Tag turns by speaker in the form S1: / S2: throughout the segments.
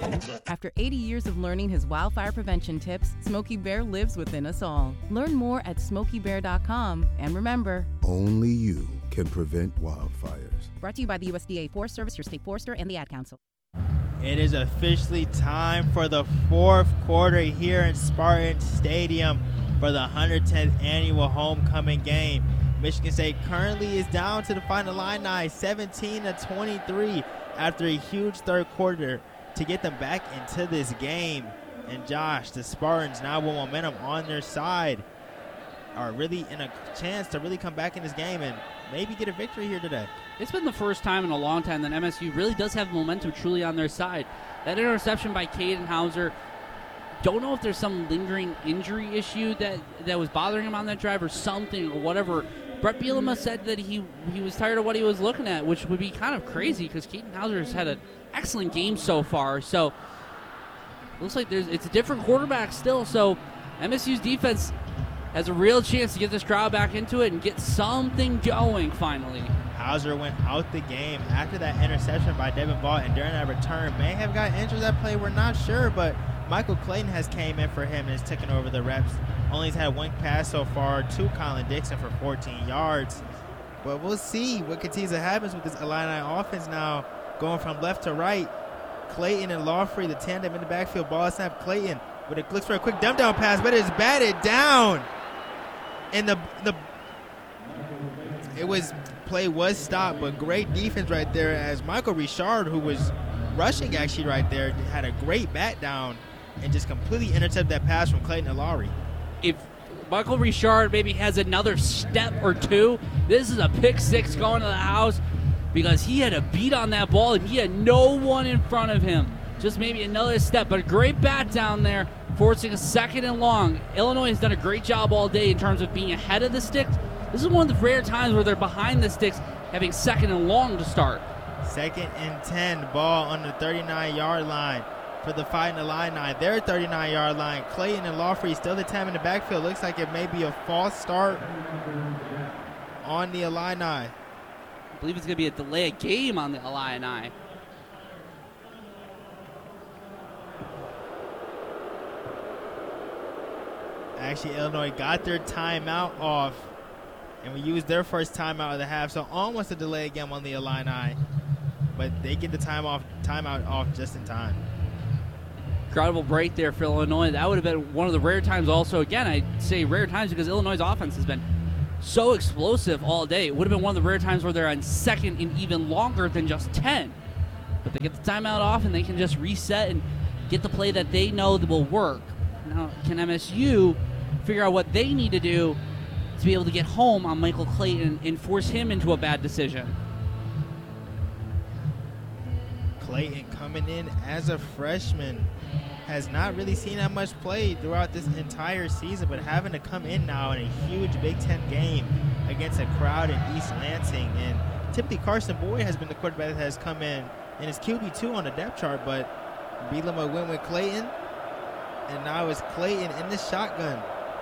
S1: After 80 years of learning his wildfire prevention tips, Smokey Bear lives within us all. Learn more at SmokeyBear.com. And remember,
S2: only you can prevent wildfires.
S1: Brought to you by the USDA Forest Service, your state forester, and the Ad Council.
S3: It is officially time for the fourth quarter here in Spartan Stadium for the 110th annual homecoming game. Michigan State currently is down to the final line now, 17-23 after a huge third quarter to get them back into this game. And Josh, the Spartans now with momentum on their side are really in a chance to really come back in this game and maybe get a victory here today.
S4: It's been the first time in a long time that MSU really does have momentum truly on their side. That interception by Caden Hauser, don't know if there's some lingering injury issue that was bothering him on that drive or something or whatever. Brett Bielema said that he was tired of what he was looking at, which would be kind of crazy because Caden Hauser has had an excellent game so far. So looks like it's a different quarterback still. So MSU's defense has a real chance to get this crowd back into it and get something going finally.
S3: Hauser went out the game after that interception by Devin Vaught, and during that return may have got injured that play. We're not sure, but Michael Clayton has came in for him and has taken over the reps. Only has had one pass so far to Colin Dixon for 14 yards. But we'll see what continues to happen with this Illini offense now going from left to right. Clayton and Lawfrey, the tandem in the backfield. Ball snap. Clayton with it looks for a quick dump down pass, but it's batted down. And play was stopped, but great defense right there as Michael Richard, who was rushing actually right there, had a great bat down and just completely intercepted that pass from Clayton and Lowry.
S4: If Michael Richard maybe has another step or two, this is a pick six going to the house because he had a beat on that ball and he had no one in front of him. Just maybe another step, but a great bat down there, forcing a second and long. Illinois has done a great job all day in terms of being ahead of the sticks. This is one of the rare times where they're behind the sticks, having second and long to start.
S3: 2nd and 10, ball on the 39-yard line for the Fighting Illini. Their 39-yard line. Clayton and Lawfrey still the time in the backfield. Looks like it may be a false start on the Illini.
S4: I believe it's going to be a delay of game on the Illini.
S3: Actually, Illinois got their timeout off, and we used their first timeout of the half, so almost a delay again on the Illini. But they get the timeout off just in time.
S4: Incredible break there for Illinois. That would have been one of the rare times also. Again, I say rare times because Illinois' offense has been so explosive all day. It would have been one of the rare times where they're on second and even longer than just 10. But they get the timeout off and they can just reset and get the play that they know that will work. Now, can MSU figure out what they need to do to be able to get home on Michael Clayton and force him into a bad decision?
S3: Clayton coming in as a freshman has not really seen that much play throughout this entire season, but having to come in now in a huge Big Ten game against a crowd in East Lansing. And typically Carson Boyd has been the quarterback that has come in and is QB2 on the depth chart, but Bielema went with Clayton, and now it's Clayton in the shotgun.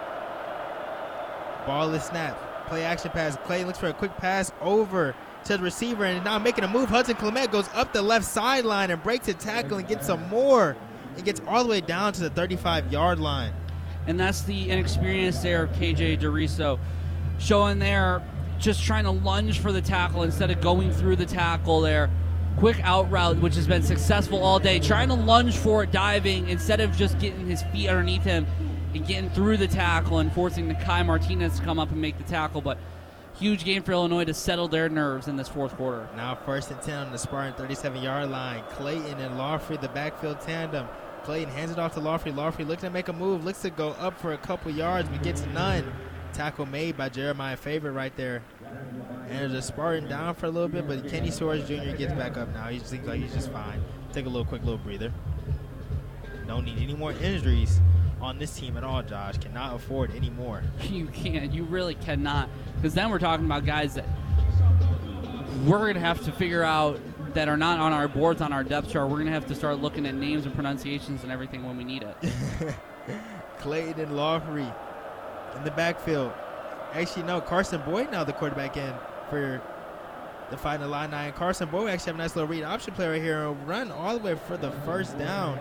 S3: Ball is snapped. Play action pass. Clayton looks for a quick pass over to the receiver, and now making a move. Hudson Clement goes up the left sideline and breaks a tackle and gets some more. It gets all the way down to the 35-yard line.
S4: And that's the inexperience there of KJ DeRiso. Showing there, just trying to lunge for the tackle instead of going through the tackle there. Quick out route, which has been successful all day. Trying to lunge for it, diving, instead of just getting his feet underneath him and getting through the tackle and forcing Nakai Martinez to come up and make the tackle. But huge game for Illinois to settle their nerves in this fourth quarter.
S3: Now 1st and 10 on the Spartan 37-yard line. Clayton and Lawfrey, the backfield tandem. Clayton hands it off to Lawfrey. Lawfrey looking to make a move, looks to go up for a couple yards, but gets none. Tackle made by Jeremiah Favorite right there. And there's a Spartan down for a little bit, but Kenny Soares Jr. gets back up now. He seems like he's just fine. Take a quick little breather. Don't need any more injuries on this team at all, Josh. Cannot afford any more.
S4: You can't. You really cannot. Because then we're talking about guys that we're going to have to figure out that are not on our boards on our depth chart. We're going to have to start looking at names and pronunciations and everything when we need it.
S3: Clayton and Lawfrey in the backfield. Actually, no, Carson Boyd now the quarterback in for the Fighting Illini. And Carson Boyd actually have a nice little read option play right here and run all the way for the first down.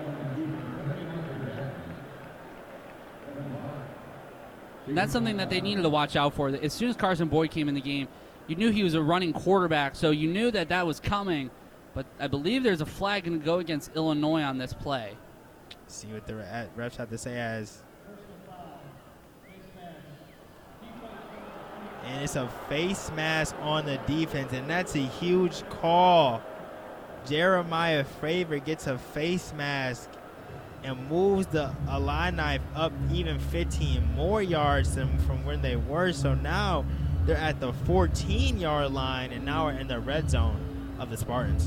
S4: And that's something that they needed to watch out for. As soon as Carson Boyd came in the game, you knew he was a running quarterback, so you knew that was coming. But I believe there's a flag going to go against Illinois on this play.
S3: See what the refs have to say as. And it's a face mask on the defense, and that's a huge call. Jeremiah Favorite gets a face mask and moves the Illini up even 15 more yards from where they were. So now they're at the 14-yard line, and now we're in the red zone of the Spartans.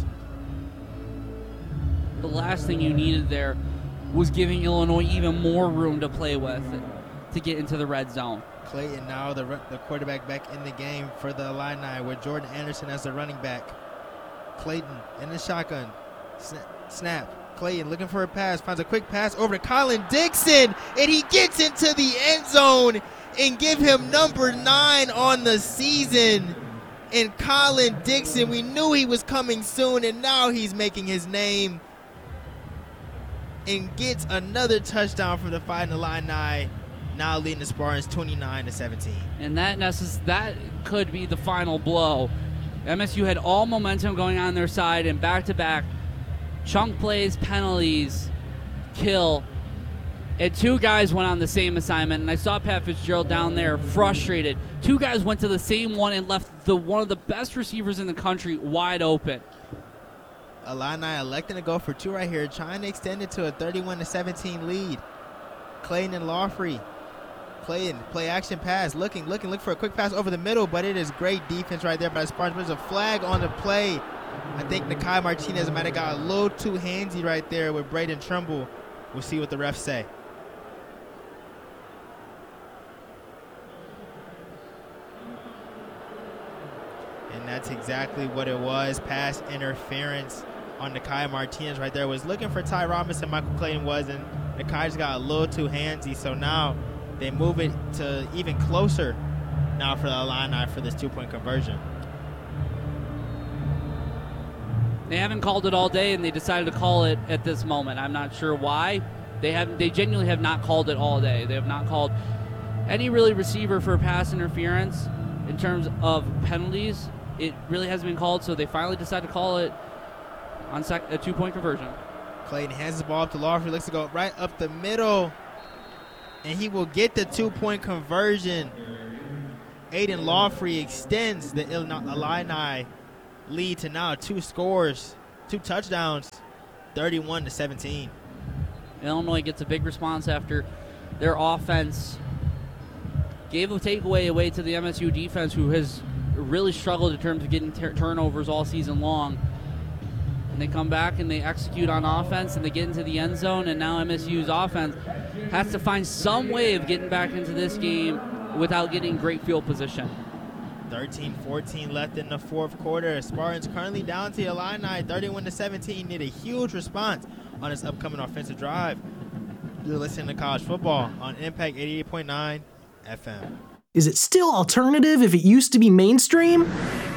S4: The last thing you needed there was giving Illinois even more room to play with to get into the red zone.
S3: Clayton now the quarterback back in the game for the Illini with Jordan Anderson as the running back. Clayton in the shotgun. Snap. Clayton looking for a pass. Finds a quick pass over to Colin Dixon. And he gets into the end zone and give him number 9 on the season. And Colin Dixon, we knew he was coming soon, and now he's making his name. And gets another touchdown for the Fighting Illini, now leading the Spartans 29-17.
S4: And that could be the final blow. MSU had all momentum going on their side, and back-to-back chunk plays, penalties, kill. And 2 guys went on the same assignment, and I saw Pat Fitzgerald down there frustrated. 2 guys went to the same one and left one of the best receivers in the country wide open.
S3: Illini electing to go for 2 right here, trying to extend it to a 31-17 lead. Clayton and Lawfrey. Clayton, play action pass, looking for a quick pass over the middle, but it is great defense right there by the Spartans. There's a flag on the play. I think Nakai Martinez might have got a little too handsy right there with Braden Trumbull. We'll see what the refs say. And that's exactly what it was. Pass interference on Nakai Martinez right there. Was looking for Ty Robinson, Michael Clayton was, and Nakai just got a little too handsy. So now they move it to even closer now for the Illini for this 2-point conversion.
S4: They haven't called it all day, and they decided to call it at this moment. I'm not sure why. They genuinely have not called it all day. They have not called any really receiver for pass interference in terms of penalties. It really hasn't been called, so they finally decided to call it on a 2-point conversion.
S3: Clayton hands the ball up to Lawfrey, looks to go right up the middle, and he will get the 2-point conversion. Aiden Lawfrey extends the Illini lead to now 2 touchdowns, 31-17.
S4: Illinois gets a big response after their offense gave a takeaway away to the MSU defense, who has really struggled in terms of getting turnovers all season long. And they come back and they execute on offense, and they get into the end zone, and now MSU's offense has to find some way of getting back into this game without getting great field position.
S3: 13-14 left in the fourth quarter. Spartans currently down to the Illini 31-17. Need a huge response on this upcoming offensive drive. You're listening to College Football on Impact 88.9 FM.
S5: Is it still alternative if it used to be mainstream?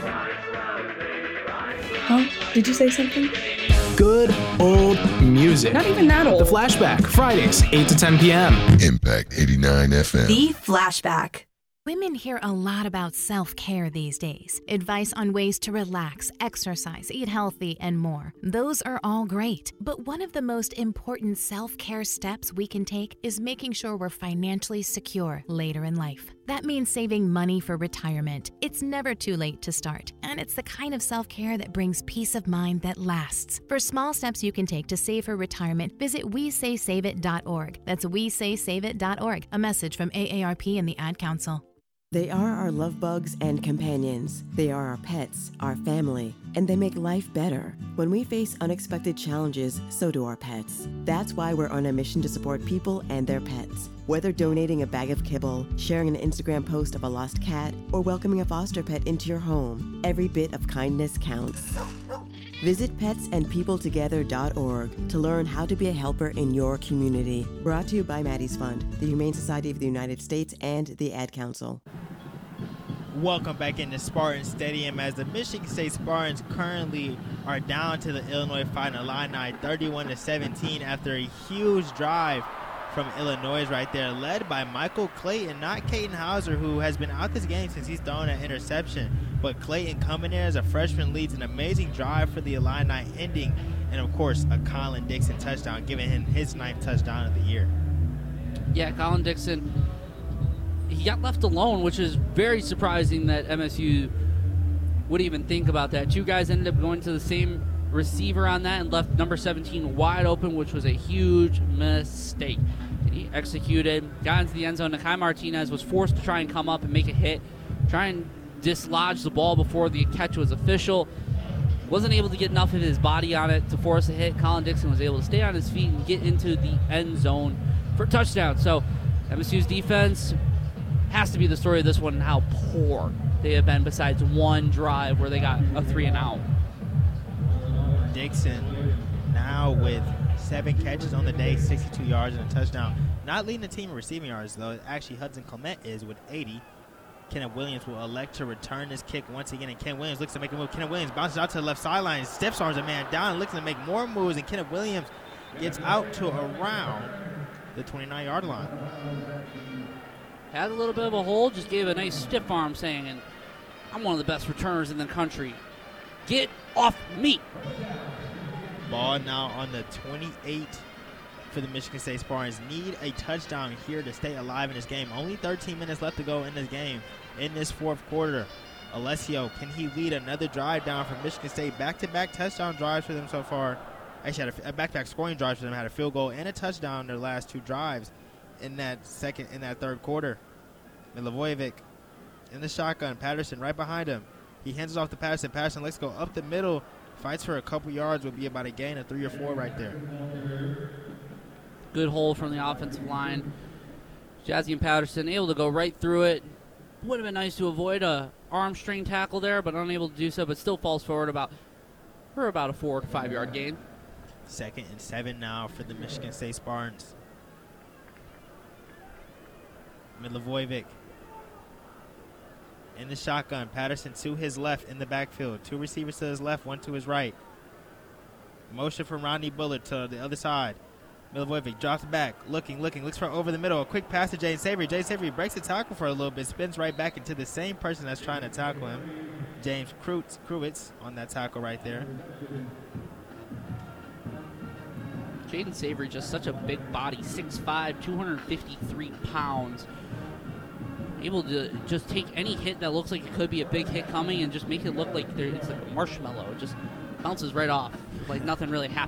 S6: Huh? Did you say something?
S5: Good old music.
S6: Not even that old.
S5: The Flashback, Fridays, 8 to 10 p.m.
S2: Impact 89 FM.
S6: The Flashback.
S7: Women hear a lot about self-care these days. Advice on ways to relax, exercise, eat healthy, and more. Those are all great. But one of the most important self-care steps we can take is making sure we're financially secure later in life. That means saving money for retirement. It's never too late to start. And it's the kind of self-care that brings peace of mind that lasts. For small steps you can take to save for retirement, visit WeSaySaveIt.org. That's WeSaySaveIt.org. A message from AARP and the Ad Council.
S8: They are our love bugs and companions. They are our pets, our family, and they make life better. When we face unexpected challenges, so do our pets. That's why we're on a mission to support people and their pets. Whether donating a bag of kibble, sharing an Instagram post of a lost cat, or welcoming a foster pet into your home, every bit of kindness counts. Visit petsandpeopletogether.org to learn how to be a helper in your community. Brought to you by Maddie's Fund, the Humane Society of the United States, and the Ad Council.
S3: Welcome back into Spartan Stadium as the Michigan State Spartans currently are down to the Illinois Fighting Illini 31-17 after a huge drive from Illinois right there, led by Michael Clayton, not Caden Hauser, who has been out this game since he's thrown an interception. But Clayton coming in as a freshman leads an amazing drive for the Illini, ending, and of course, a Colin Dixon touchdown, giving him his 9th touchdown of the year.
S4: Yeah, Colin Dixon, he got left alone, which is very surprising that MSU would even think about that. Two guys ended up going to the same receiver on that and left number 17 wide open, which was a huge mistake. And he executed, got into the end zone. Nakai Martinez was forced to try and come up and make a hit, try and dislodge the ball before the catch was official. Wasn't able to get enough of his body on it to force a hit. Colin Dixon was able to stay on his feet and get into the end zone for a touchdown. So MSU's defense has to be the story of this one and how poor they have been besides one drive where they got a 3-and-out.
S3: Dixon now with 7 catches on the day, 62 yards and a touchdown. Not leading the team in receiving yards, though. Actually, Hudson Clement is with 80. Kenneth Williams will elect to return this kick once again, and Kenneth Williams looks to make a move. Kenneth Williams bounces out to the left sideline, stiff arms a man down, and looks to make more moves, and Kenneth Williams gets out to around the 29-yard line.
S4: Had a little bit of a hole, just gave a nice stiff arm saying, and I'm one of the best returners in the country. Get off me.
S3: Ball now on the 28 for the Michigan State Spartans. Need a touchdown here to stay alive in this game. Only 13 minutes left to go in this game, in this fourth quarter. Alessio, can he lead another drive down from Michigan State? Back-to-back touchdown drives for them so far. Actually, had a back-to-back scoring drive for them. Had a field goal and a touchdown in their last 2 drives in that third quarter. Milivojevic in the shotgun. Patterson right behind him. He hands it off to Patterson. Patterson lets go up the middle. Fights for a couple yards. Would be about a gain of 3 or 4 right there.
S4: Good hold from the offensive line. Jazzy Patterson able to go right through it. Would have been nice to avoid a arm string tackle there, but unable to do so, but still falls forward for about a 4 to 5 yard gain.
S3: 2nd and 7 now for the Michigan State Spartans. Milivojevic in the shotgun. Patterson to his left in the backfield. 2 receivers to his left, 1 to his right. Motion from Rodney Bullard to the other side. Milivojevic drops back, looks for over the middle. A quick pass to Jaden Savory. Jaden Savory breaks the tackle for a little bit, spins right back into the same person that's trying to tackle him. James Kruwitz on that tackle right there.
S4: Jaden Savory, just such a big body, 6'5", 253 pounds. Able to just take any hit that looks like it could be a big hit coming and just make it look like it's like a marshmallow. It just bounces right off, like nothing really happened.